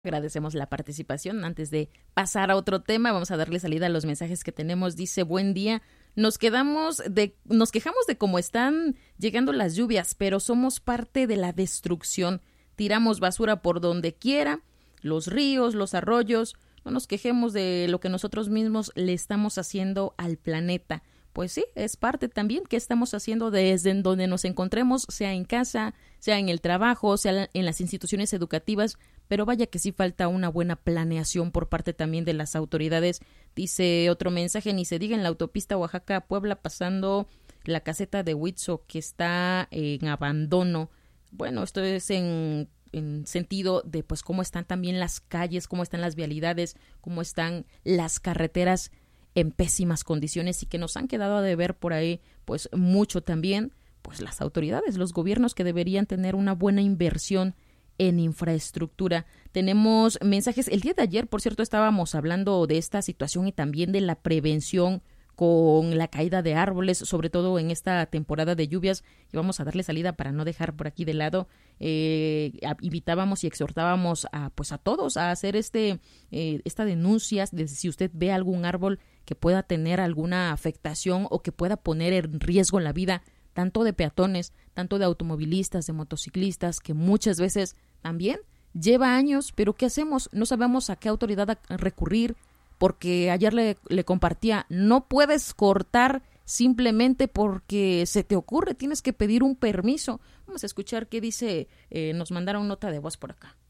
Agradecemos la participación. Antes de pasar a otro tema, vamos a darle salida a los mensajes que tenemos. Dice, buen día. Nos quejamos de cómo están llegando las lluvias, pero somos parte de la destrucción. Tiramos basura por donde quiera, los ríos, los arroyos. No nos quejemos de lo que nosotros mismos le estamos haciendo al planeta. Pues sí, es parte también que estamos haciendo desde en donde nos encontremos, sea en casa, sea en el trabajo, sea en las instituciones educativas, pero vaya que sí falta una buena planeación por parte también de las autoridades. Dice otro mensaje, ni se diga en la autopista Oaxaca-Puebla pasando la caseta de Huitzo que está en abandono. Bueno, esto es en sentido de pues cómo están también las calles, cómo están las vialidades, cómo están las carreteras en pésimas condiciones y que nos han quedado a deber por ahí pues mucho también pues las autoridades, los gobiernos que deberían tener una buena inversión en infraestructura. Tenemos mensajes. El día de ayer, por cierto, estábamos hablando de esta situación y también de la prevención con la caída de árboles, sobre todo en esta temporada de lluvias, y vamos a darle salida para no dejar por aquí de lado. Invitábamos y exhortábamos a todos a hacer esta denuncia de si usted ve algún árbol que pueda tener alguna afectación o que pueda poner en riesgo la vida tanto de peatones, tanto de automovilistas, de motociclistas, que muchas veces también lleva años, pero ¿qué hacemos? No sabemos a qué autoridad recurrir, porque ayer le compartía, no puedes cortar simplemente porque se te ocurre, tienes que pedir un permiso. Vamos a escuchar qué dice, nos mandaron nota de voz por acá.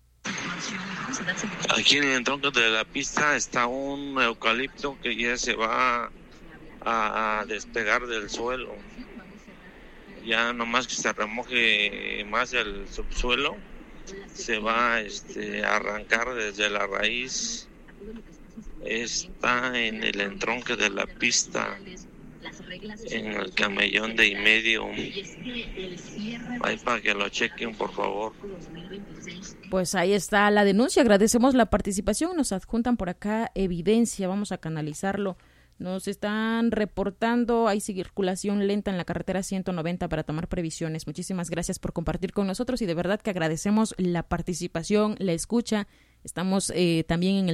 Aquí en el tronco de la pista está un eucalipto que ya se va a despegar del suelo. Ya nomás que se remoje más el subsuelo, se va a arrancar desde la raíz. Está en el entronque de la pista, en el camellón de y medio. Ahí para que lo chequen, por favor. Pues ahí está la denuncia. Agradecemos la participación. Nos adjuntan por acá evidencia. Vamos a canalizarlo. Nos están reportando, hay circulación lenta en la carretera 190 para tomar previsiones. Muchísimas gracias por compartir con nosotros y de verdad que agradecemos la participación, la escucha. Estamos también en el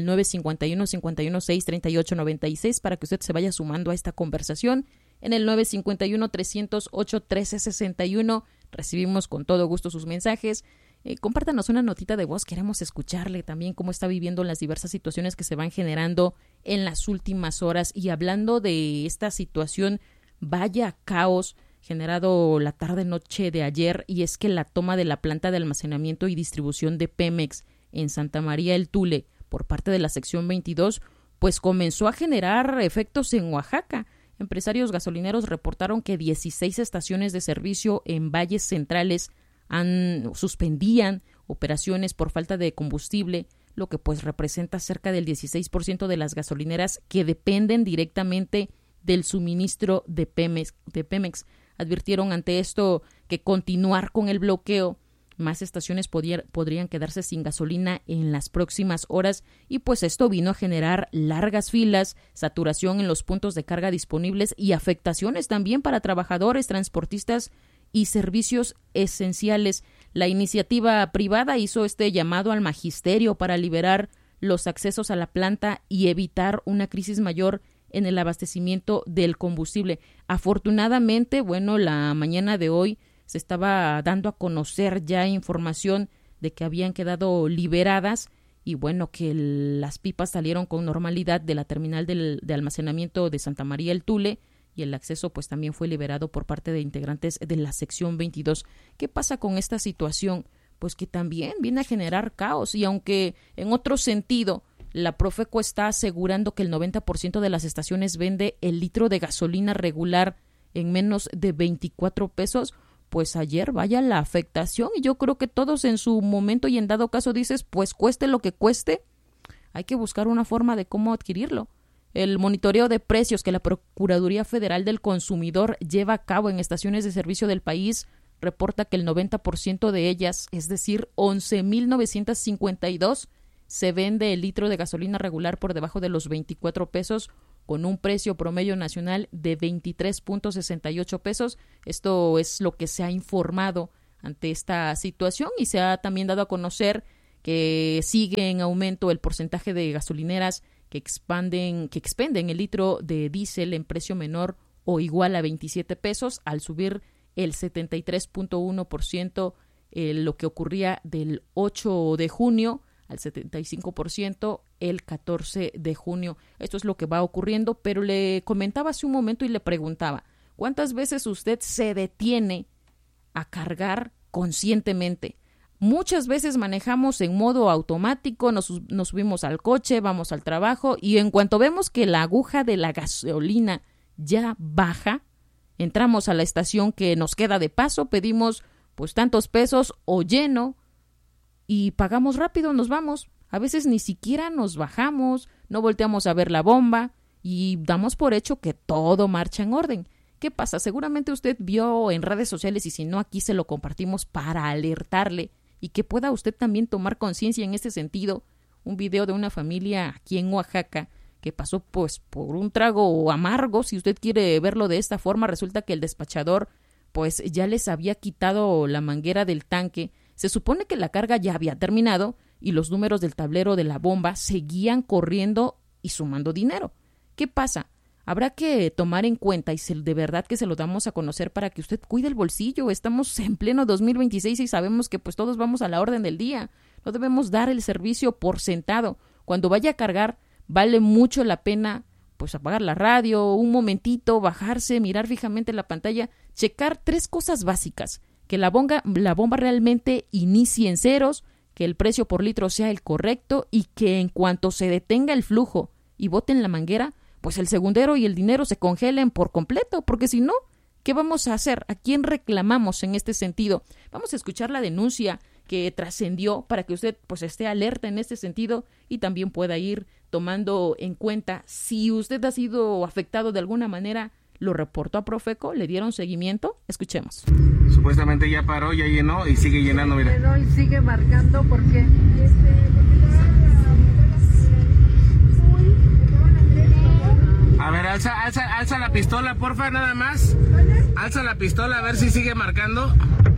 951-516-3896 para que usted se vaya sumando a esta conversación. En el 951-308-1361 recibimos con todo gusto sus mensajes. Compártanos una notita de voz, queremos escucharle también cómo está viviendo las diversas situaciones que se van generando en las últimas horas. Y hablando de esta situación, vaya caos generado la tarde-noche de ayer, y es que la toma de la planta de almacenamiento y distribución de Pemex en Santa María el Tule por parte de la sección 22, pues comenzó a generar efectos en Oaxaca. Empresarios gasolineros reportaron que 16 estaciones de servicio en valles centrales suspendían operaciones por falta de combustible, lo que pues representa cerca del 16% de las gasolineras que dependen directamente del suministro de Pemex. Advirtieron ante esto que continuar con el bloqueo, más estaciones podrían quedarse sin gasolina en las próximas horas, y pues esto vino a generar largas filas, saturación en los puntos de carga disponibles y afectaciones también para trabajadores, transportistas y servicios esenciales. La iniciativa privada hizo este llamado al magisterio para liberar los accesos a la planta y evitar una crisis mayor en el abastecimiento del combustible. Afortunadamente, la mañana de hoy se estaba dando a conocer ya información de que habían quedado liberadas y que las pipas salieron con normalidad de la terminal de almacenamiento de Santa María el Tule, y el acceso pues también fue liberado por parte de integrantes de la sección 22. ¿Qué pasa con esta situación? Pues que también viene a generar caos, y aunque en otro sentido la Profeco está asegurando que el 90% de las estaciones vende el litro de gasolina regular en menos de 24 pesos, pues ayer vaya la afectación, y yo creo que todos en su momento y en dado caso dices, pues cueste lo que cueste, hay que buscar una forma de cómo adquirirlo. El monitoreo de precios que la Procuraduría Federal del Consumidor lleva a cabo en estaciones de servicio del país reporta que el 90% de ellas, es decir, 11,952, se vende el litro de gasolina regular por debajo de los 24 pesos, con un precio promedio nacional de 23.68 pesos. Esto es lo que se ha informado ante esta situación, y se ha también dado a conocer que sigue en aumento el porcentaje de gasolineras que expenden el litro de diésel en precio menor o igual a 27 pesos, al subir el 73.1%, lo que ocurría del 8 de junio al 75% el 14 de junio. Esto es lo que va ocurriendo, pero le comentaba hace un momento y le preguntaba, ¿cuántas veces usted se detiene a cargar conscientemente? Muchas veces manejamos en modo automático, nos subimos al coche, vamos al trabajo y en cuanto vemos que la aguja de la gasolina ya baja, entramos a la estación que nos queda de paso, pedimos pues tantos pesos o lleno y pagamos rápido, nos vamos. A veces ni siquiera nos bajamos, no volteamos a ver la bomba y damos por hecho que todo marcha en orden. ¿Qué pasa? Seguramente usted vio en redes sociales y si no aquí se lo compartimos para alertarle y que pueda usted también tomar conciencia en este sentido. Un video de una familia aquí en Oaxaca que pasó pues por un trago amargo, si usted quiere verlo de esta forma. Resulta que el despachador pues ya les había quitado la manguera del tanque. Se supone que la carga ya había terminado y los números del tablero de la bomba seguían corriendo y sumando dinero. ¿Qué pasa? Habrá que tomar en cuenta y de verdad que se lo damos a conocer para que usted cuide el bolsillo. Estamos en pleno 2026 y sabemos que pues todos vamos a la orden del día. No debemos dar el servicio por sentado. Cuando vaya a cargar, vale mucho la pena pues apagar la radio, un momentito, bajarse, mirar fijamente la pantalla, checar 3 cosas básicas. Que la bomba realmente inicie en ceros, que el precio por litro sea el correcto y que en cuanto se detenga el flujo y boten la manguera, pues el segundero y el dinero se congelen por completo, porque si no, ¿qué vamos a hacer? ¿A quién reclamamos en este sentido? Vamos a escuchar la denuncia que trascendió para que usted pues esté alerta en este sentido y también pueda ir tomando en cuenta si usted ha sido afectado de alguna manera. ¿Lo reportó a Profeco? ¿Le dieron seguimiento? Escuchemos. Supuestamente ya paró, ya llenó y sigue llenando, mira. Pero y sigue marcando porque A ver, alza la pistola, porfa, nada más. Alza la pistola a ver si sigue marcando.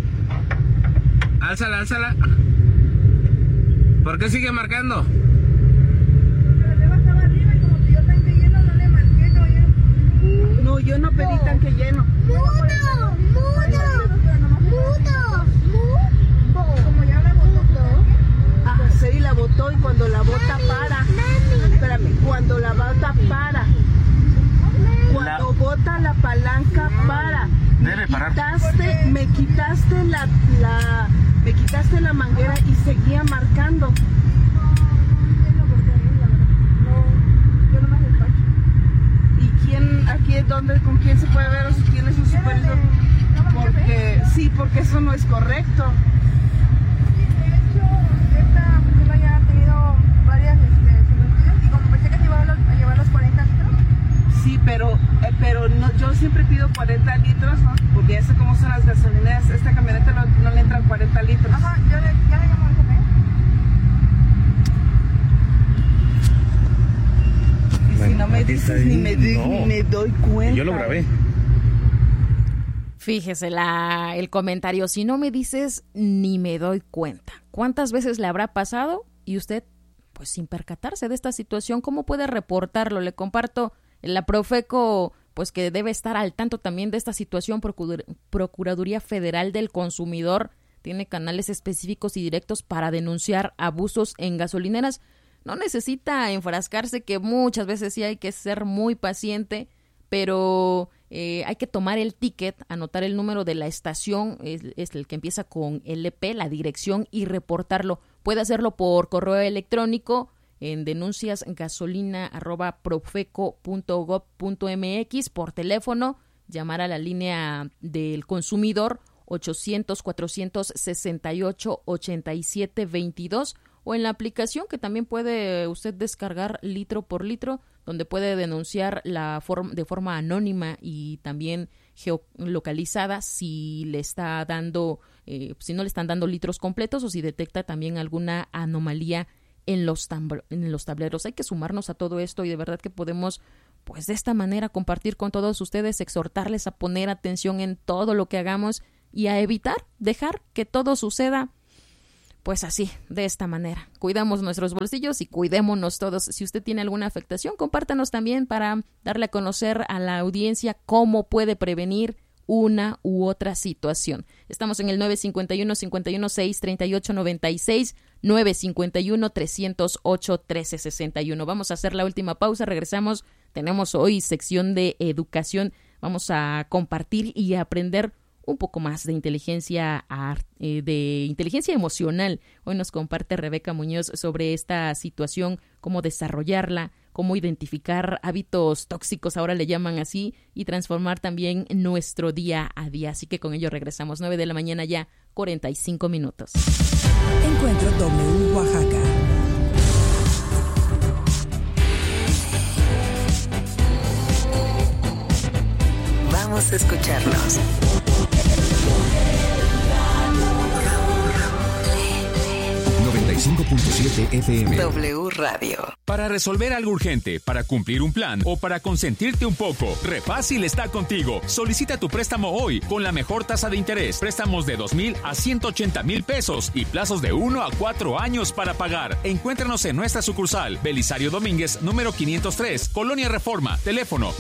Álzala. ¿Por qué sigue marcando? no, yo no pedí tanque lleno. Como ya la botó. Ah, sí, la botó y cuando la bota para. Espérame, cuando la bota para. Cuando bota la palanca para. Debe parar. Me quitaste la manguera y seguía marcando. Yo no me despacho. ¿Y quién, aquí es donde, con quién se puede ver o si quién es un supervisor? Porque sí, porque eso no es correcto. De hecho, esta persona ya ha tenido varias similitudes y como pensé que te iba a llevar los 40 litros. Sí, pero no, yo siempre pido 40 litros, ¿no? Porque ya sé cómo son las gasolineras. Esta camioneta no le entran 40 litros. Ajá, ya le llamo al jefe. Y si no me dices ni me doy cuenta. Yo lo grabé. Fíjese el comentario, si no me dices ni me doy cuenta. ¿Cuántas veces le habrá pasado? Y usted, pues sin percatarse de esta situación, ¿cómo puede reportarlo? Le comparto la Profeco, pues que debe estar al tanto también de esta situación. Procuraduría Federal del Consumidor tiene canales específicos y directos para denunciar abusos en gasolineras. No necesita enfrascarse, que muchas veces sí hay que ser muy paciente, pero hay que tomar el ticket, anotar el número de la estación, es el que empieza con LP, la dirección, y reportarlo. Puede hacerlo por correo electrónico en denuncias@profeco.gov.mx, por teléfono, llamar a la línea del consumidor 800-468-8722 o en la aplicación que también puede usted descargar litro por litro, donde puede denunciar de forma anónima y también geolocalizada si le está dando, si no le están dando litros completos o si detecta también alguna anomalía en los tableros. Hay que sumarnos a todo esto y de verdad que podemos, pues de esta manera, compartir con todos ustedes, exhortarles a poner atención en todo lo que hagamos y a evitar dejar que todo suceda pues así, de esta manera. Cuidamos nuestros bolsillos y cuidémonos todos. Si usted tiene alguna afectación, compártanos también para darle a conocer a la audiencia cómo puede prevenir una u otra situación. Estamos en el 951-516-3896, 951-308-1361. Vamos a hacer la última pausa, regresamos. Tenemos hoy sección de educación. Vamos a compartir y aprender un poco más de inteligencia emocional. Hoy nos comparte Rebeca Muñoz sobre esta situación, cómo desarrollarla, cómo identificar hábitos tóxicos, ahora le llaman así, y transformar también nuestro día a día. Así que con ello regresamos, 9 de la mañana ya, 45 minutos. Encuentro W Oaxaca. Vamos a escucharnos. 95.7 FM. W Radio. Para resolver algo urgente, para cumplir un plan o para consentirte un poco, Refácil está contigo. Solicita tu préstamo hoy con la mejor tasa de interés. Préstamos de 2,000 a 180,000 pesos y plazos de 1 a 4 años para pagar. Encuéntranos en nuestra sucursal, Belisario Domínguez, número 503, Colonia Reforma, teléfono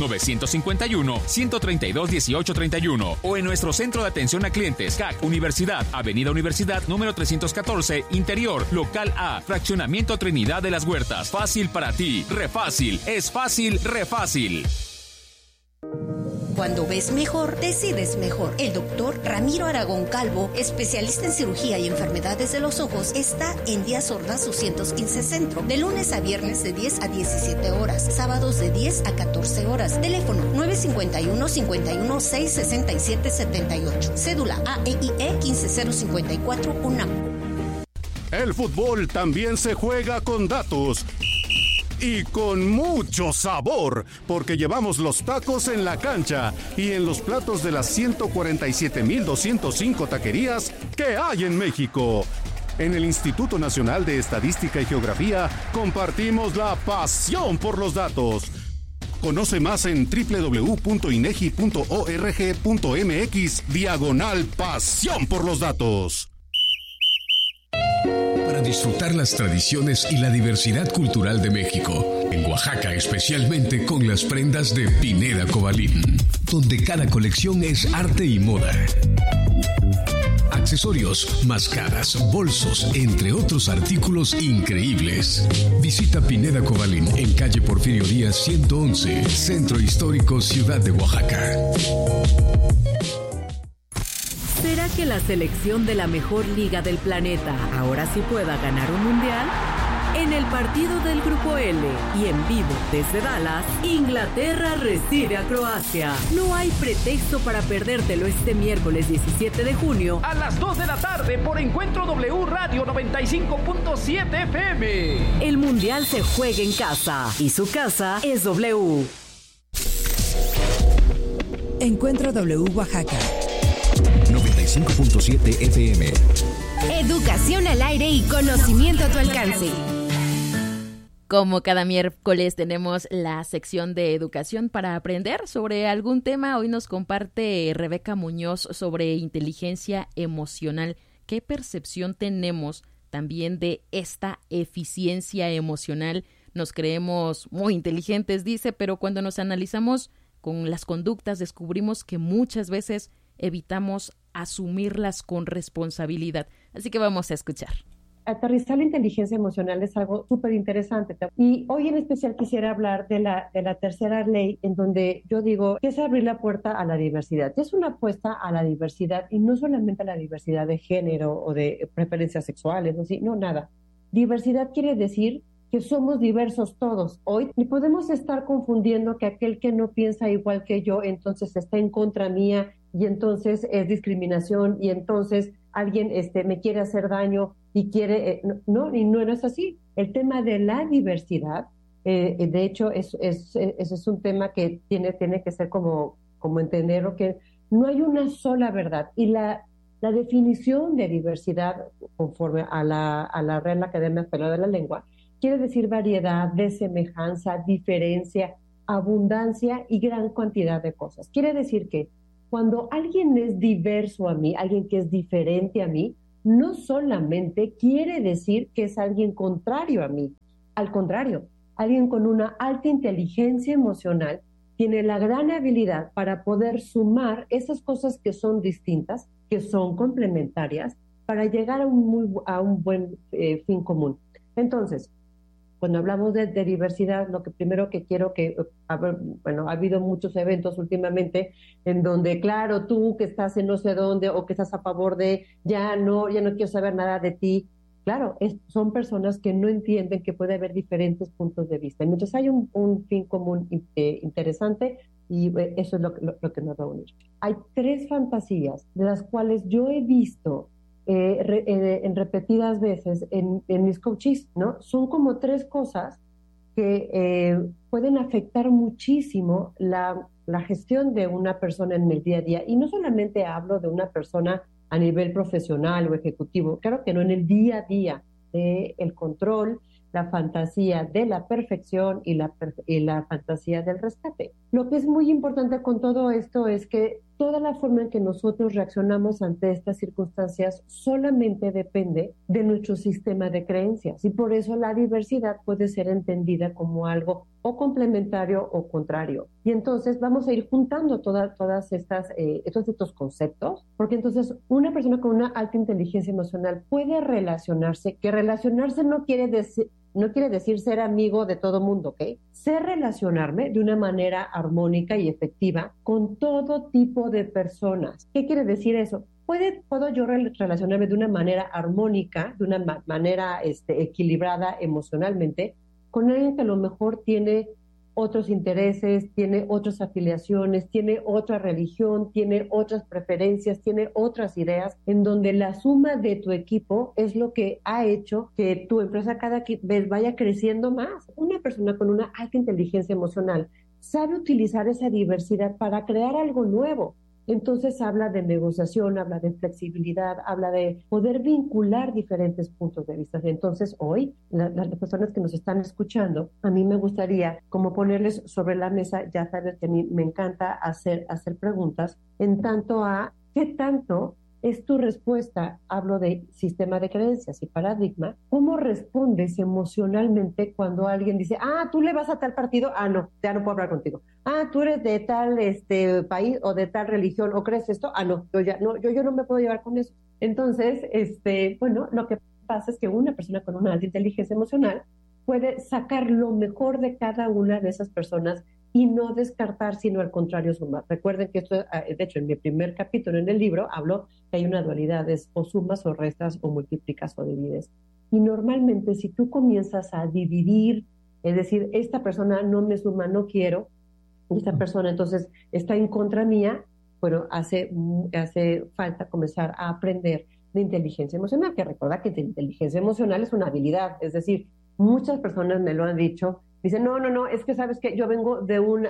951-132-1831 o en nuestro centro de atención a clientes, CAC Universidad, Avenida Universidad, número 314, Interior, Local A, Fraccionamiento Trinidad de las Huertas. Fácil para ti. Refácil. Es fácil, Refácil. Cuando ves mejor, decides mejor. El doctor Ramiro Aragón Calvo, especialista en cirugía y enfermedades de los ojos, está en Díaz Ordaz 215 Centro, de lunes a viernes de 10 a 17 horas, sábados de 10 a 14 horas. Teléfono 951-51-667-78. Cédula AEIE 15054 UNAM. El fútbol también se juega con datos y con mucho sabor, porque llevamos los tacos en la cancha y en los platos de las 147,205 taquerías que hay en México. En el Instituto Nacional de Estadística y Geografía compartimos la pasión por los datos. Conoce más en www.inegi.org.mx/pasión por los datos. Para disfrutar las tradiciones y la diversidad cultural de México, en Oaxaca especialmente con las prendas de Pineda Cobalín, donde cada colección es arte y moda. Accesorios, máscaras, bolsos, entre otros artículos increíbles. Visita Pineda Cobalín en calle Porfirio Díaz 111, Centro Histórico, Ciudad de Oaxaca. ¿Será que la selección de la mejor liga del planeta ahora sí pueda ganar un mundial? En el partido del Grupo L y en vivo desde Dallas, Inglaterra recibe a Croacia. No hay pretexto para perdértelo este miércoles 17 de junio a las 2 de la tarde por Encuentro W Radio 95.7 FM. El mundial se juega en casa y su casa es W. Encuentro W Oaxaca. 95.7 FM. Educación al aire y conocimiento a tu alcance. Como cada miércoles tenemos la sección de educación para aprender sobre algún tema. Hoy nos comparte Rebeca Muñoz sobre inteligencia emocional. ¿Qué percepción tenemos también de esta eficiencia emocional? Nos creemos muy inteligentes, dice, pero cuando nos analizamos con las conductas descubrimos que muchas veces evitamos asumirlas con responsabilidad. Así que vamos a escuchar. Aterrizar la inteligencia emocional es algo súper interesante. Y hoy en especial quisiera hablar de la tercera ley, en donde yo digo que es abrir la puerta a la diversidad. Es una apuesta a la diversidad, y no solamente a la diversidad de género o de preferencias sexuales, no, nada. Diversidad quiere decir que somos diversos todos. Hoy ni podemos estar confundiendo que aquel que no piensa igual que yo, entonces está en contra mía, y entonces es discriminación, y entonces alguien me quiere hacer daño y quiere... no es así. El tema de la diversidad, de hecho, es un tema que tiene que ser como entenderlo, que no hay una sola verdad. Y la definición de diversidad, conforme a la Real Academia Española de la Lengua, quiere decir variedad, desemejanza, diferencia, abundancia y gran cantidad de cosas. Quiere decir que cuando alguien es diverso a mí, alguien que es diferente a mí, no solamente quiere decir que es alguien contrario a mí. Al contrario, alguien con una alta inteligencia emocional tiene la gran habilidad para poder sumar esas cosas que son distintas, que son complementarias, para llegar a un buen fin común. Entonces, cuando hablamos de diversidad, lo que primero que quiero ha habido muchos eventos últimamente en donde, claro, tú que estás en no sé dónde o que estás a favor de ya no quiero saber nada de ti. Claro, son personas que no entienden que puede haber diferentes puntos de vista. Mientras hay un fin común interesante, y eso es lo que nos va a unir. Hay 3 fantasías de las cuales yo he visto en repetidas veces en mis coaches, ¿no? Son como 3 cosas que pueden afectar muchísimo la gestión de una persona en el día a día. Y no solamente hablo de una persona a nivel profesional o ejecutivo, claro que no, en el día a día, el control, la fantasía de la perfección y la fantasía del rescate. Lo que es muy importante con todo esto es que toda la forma en que nosotros reaccionamos ante estas circunstancias solamente depende de nuestro sistema de creencias, y por eso la diversidad puede ser entendida como algo o complementario o contrario. Y entonces vamos a ir juntando todos estos conceptos, porque entonces una persona con una alta inteligencia emocional puede relacionarse, que relacionarse no quiere decir ser amigo de todo mundo, ¿ok? Sé relacionarme de una manera armónica y efectiva con todo tipo de personas. ¿Qué quiere decir eso? ¿Puedo yo relacionarme de una manera armónica, de una manera equilibrada emocionalmente, con alguien que a lo mejor tiene otros intereses, tiene otras afiliaciones, tiene otra religión, tiene otras preferencias, tiene otras ideas, en donde la suma de tu equipo es lo que ha hecho que tu empresa cada vez vaya creciendo más? Una persona con una alta inteligencia emocional sabe utilizar esa diversidad para crear algo nuevo. Entonces habla de negociación, habla de flexibilidad, habla de poder vincular diferentes puntos de vista. Entonces hoy, las personas que nos están escuchando, a mí me gustaría como ponerles sobre la mesa, ya sabes que a mí me encanta hacer preguntas en tanto a qué tanto es tu respuesta. Hablo de sistema de creencias y paradigma. ¿Cómo respondes emocionalmente cuando alguien dice, tú le vas a tal partido? No, ya no puedo hablar contigo. Tú eres de tal país o de tal religión, o crees esto. No, yo no me puedo llevar con eso. Entonces, lo que pasa es que una persona con una alta inteligencia emocional puede sacar lo mejor de cada una de esas personas y no descartar, sino al contrario sumar. Recuerden que esto, de hecho, en mi primer capítulo en el libro hablo que hay una dualidad, es o sumas o restas o multiplicas o divides. Y normalmente si tú comienzas a dividir, es decir, esta persona no me suma, no quiero, esta persona entonces está en contra mía, bueno, hace falta comenzar a aprender de inteligencia emocional, que recuerda que inteligencia emocional es una habilidad, es decir, muchas personas me lo han dicho. Dicen, no, es que sabes que yo vengo de un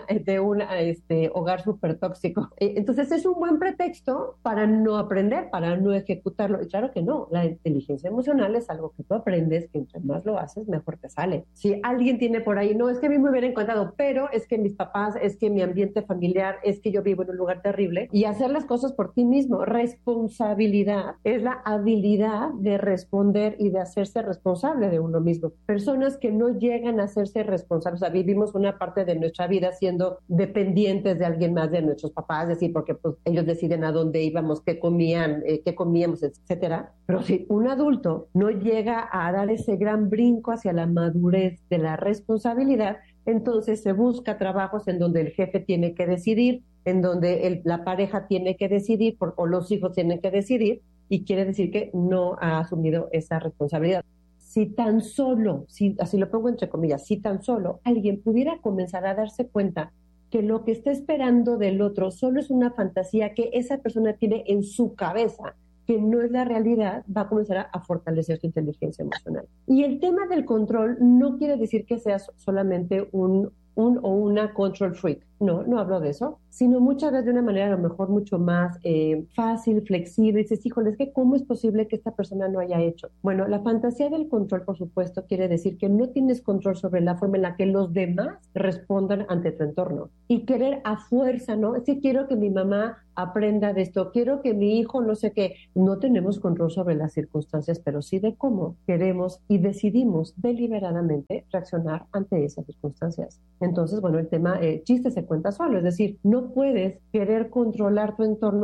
hogar súper tóxico. Entonces es un buen pretexto para no aprender, para no ejecutarlo. Y claro que no, la inteligencia emocional es algo que tú aprendes, que entre más lo haces, mejor te sale. Si alguien tiene por ahí, no, es que a mí me hubiera encantado, pero es que mis papás, es que mi ambiente familiar, es que yo vivo en un lugar terrible, y hacer las cosas por ti mismo. Responsabilidad es la habilidad de responder y de hacerse responsable de uno mismo. Personas que no llegan a hacerse responsables, o sea, vivimos una parte de nuestra vida siendo dependientes de alguien más, de nuestros papás, es decir, porque pues, ellos deciden a dónde íbamos, qué comíamos, etcétera. Pero si un adulto no llega a dar ese gran brinco hacia la madurez de la responsabilidad, entonces se busca trabajos en donde el jefe tiene que decidir, en donde la pareja tiene que decidir, o los hijos tienen que decidir, y quiere decir que no ha asumido esa responsabilidad. Si tan solo, así lo pongo entre comillas, si tan solo alguien pudiera comenzar a darse cuenta que lo que está esperando del otro solo es una fantasía que esa persona tiene en su cabeza, que no es la realidad, va a comenzar a fortalecer su inteligencia emocional. Y el tema del control no quiere decir que seas solamente un o una control freak. No hablo de eso, sino muchas veces de una manera a lo mejor mucho más fácil, flexible. Dices, híjole, es que ¿cómo es posible que esta persona no haya hecho? Bueno, la fantasía del control, por supuesto, quiere decir que no tienes control sobre la forma en la que los demás respondan ante tu entorno. Y querer a fuerza, ¿no? Es que quiero que mi mamá aprenda de esto, quiero que mi hijo no sé qué. No tenemos control sobre las circunstancias, pero sí de cómo queremos y decidimos deliberadamente reaccionar ante esas circunstancias. Entonces, bueno, el tema chiste se cuenta solo, es decir, no puedes querer controlar tu entorno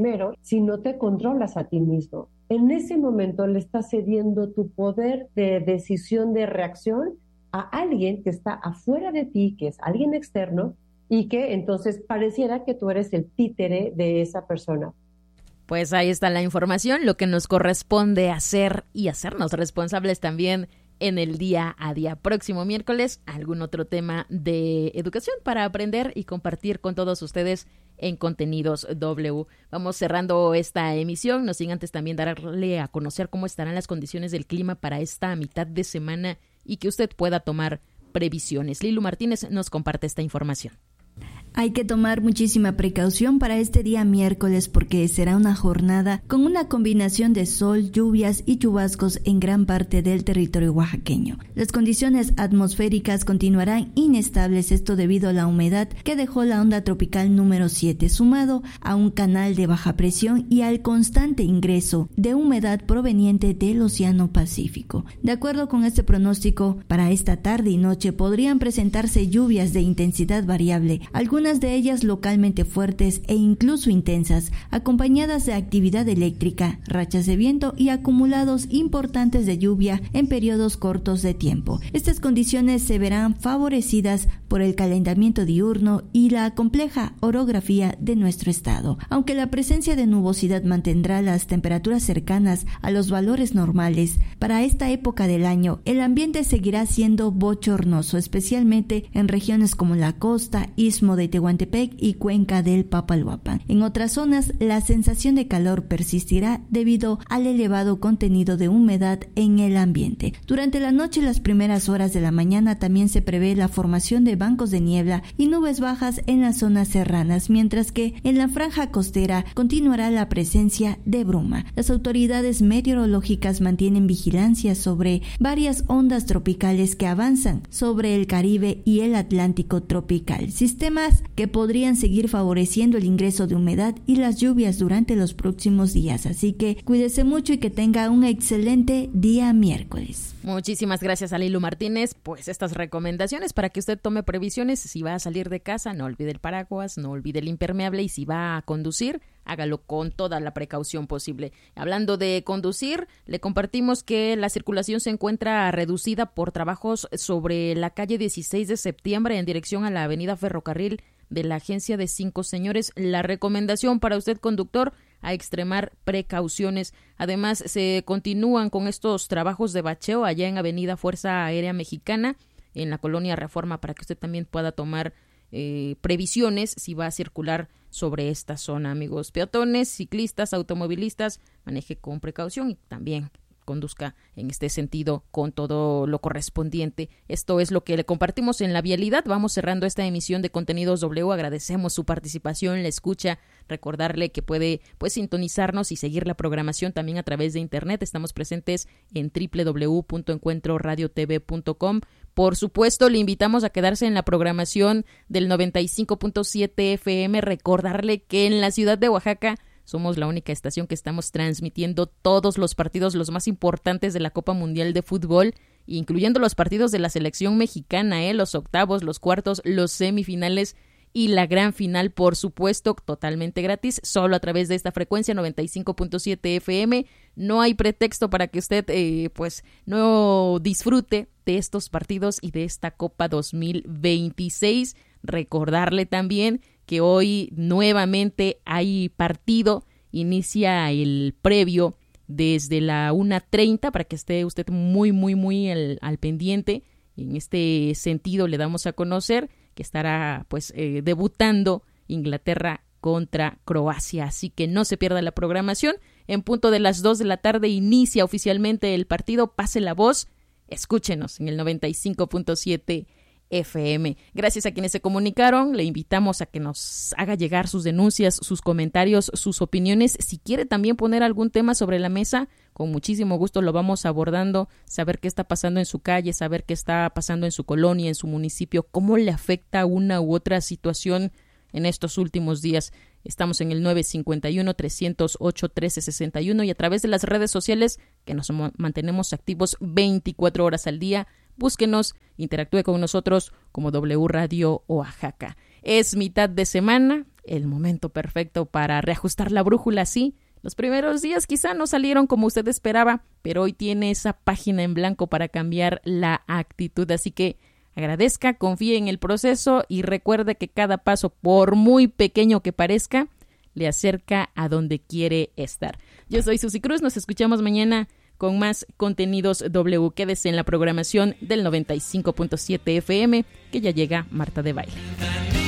si no te controlas a ti mismo. En ese momento le estás cediendo tu poder de decisión, de reacción a alguien que está afuera de ti, que es alguien externo, y que entonces pareciera que tú eres el títere de esa persona. Pues ahí está la información, lo que nos corresponde hacer y hacernos responsables también en el día a día. Próximo miércoles, algún otro tema de educación para aprender y compartir con todos ustedes en Contenidos W. Vamos cerrando esta emisión, no sin antes también darle a conocer cómo estarán las condiciones del clima para esta mitad de semana y que usted pueda tomar previsiones. Lilu Martínez nos comparte esta información. Hay que tomar muchísima precaución para este día miércoles porque será una jornada con una combinación de sol, lluvias y chubascos en gran parte del territorio oaxaqueño. Las condiciones atmosféricas continuarán inestables, esto debido a la humedad que dejó la onda tropical número 7, sumado a un canal de baja presión y al constante ingreso de humedad proveniente del Océano Pacífico. De acuerdo con este pronóstico, para esta tarde y noche podrían presentarse lluvias de intensidad variable, algunas de ellas localmente fuertes e incluso intensas, acompañadas de actividad eléctrica, rachas de viento y acumulados importantes de lluvia en periodos cortos de tiempo. Estas condiciones se verán favorecidas por el calentamiento diurno y la compleja orografía de nuestro estado. Aunque la presencia de nubosidad mantendrá las temperaturas cercanas a los valores normales, para esta época del año el ambiente seguirá siendo bochornoso, especialmente en regiones como la costa, istmo de Tehuantepec y cuenca del Papaloapan. En otras zonas, la sensación de calor persistirá debido al elevado contenido de humedad en el ambiente. Durante la noche y las primeras horas de la mañana también se prevé la formación de bancos de niebla y nubes bajas en las zonas serranas, mientras que en la franja costera continuará la presencia de bruma. Las autoridades meteorológicas mantienen vigilancia sobre varias ondas tropicales que avanzan sobre el Caribe y el Atlántico tropical, sistemas que podrían seguir favoreciendo el ingreso de humedad y las lluvias durante los próximos días. Así que cuídese mucho y que tenga un excelente día miércoles. Muchísimas gracias a Lilu Martínez. Pues estas recomendaciones para que usted tome previsiones. Si va a salir de casa, no olvide el paraguas, no olvide el impermeable, y si va a conducir, hágalo con toda la precaución posible. Hablando de conducir, le compartimos que la circulación se encuentra reducida por trabajos sobre la calle 16 de septiembre en dirección a la avenida Ferrocarril de la Agencia de Cinco Señores. La recomendación para usted, conductor, a extremar precauciones. Además, se continúan con estos trabajos de bacheo allá en Avenida Fuerza Aérea Mexicana, en la colonia Reforma, para que usted también pueda tomar previsiones si va a circular sobre esta zona. Amigos peatones, ciclistas, automovilistas, maneje con precaución y también conduzca en este sentido con todo lo correspondiente. Esto es lo que le compartimos en la vialidad. Vamos cerrando esta emisión de Contenidos W. Agradecemos su participación, la escucha. Recordarle que puede sintonizarnos y seguir la programación también a través de internet. Estamos presentes en www.encuentroradiotv.com. Por supuesto, le invitamos a quedarse en la programación del 95.7 FM. Recordarle que en la ciudad de Oaxaca somos la única estación que estamos transmitiendo todos los partidos, los más importantes de la Copa Mundial de Fútbol, incluyendo los partidos de la selección mexicana, los octavos, los cuartos, los semifinales y la gran final, por supuesto, totalmente gratis, solo a través de esta frecuencia 95.7 FM. No hay pretexto para que usted no disfrute de estos partidos y de esta Copa 2026. Recordarle también que hoy nuevamente hay partido, inicia el previo desde la 1:30 para que esté usted muy al pendiente. En este sentido le damos a conocer que estará debutando Inglaterra contra Croacia, así que no se pierda la programación. En punto de las 2 de la tarde inicia oficialmente el partido. Pase la voz, escúchenos en el 95.7 FM. Gracias a quienes se comunicaron. Le invitamos a que nos haga llegar sus denuncias, sus comentarios, sus opiniones. Si quiere también poner algún tema sobre la mesa, con muchísimo gusto lo vamos abordando. Saber qué está pasando en su calle, saber qué está pasando en su colonia, en su municipio, cómo le afecta una u otra situación en estos últimos días. Estamos en el 951-308-1361 y a través de las redes sociales que nos mantenemos activos 24 horas al día. Búsquenos, interactúe con nosotros como W Radio Oaxaca. Es mitad de semana, el momento perfecto para reajustar la brújula, sí. Los primeros días quizá no salieron como usted esperaba, pero hoy tiene esa página en blanco para cambiar la actitud. Así que agradezca, confíe en el proceso y recuerde que cada paso, por muy pequeño que parezca, le acerca a donde quiere estar. Yo soy Susi Cruz, nos escuchamos mañana con más contenidos W. Quédese en la programación del 95.7 FM, que ya llega Marta de Baile.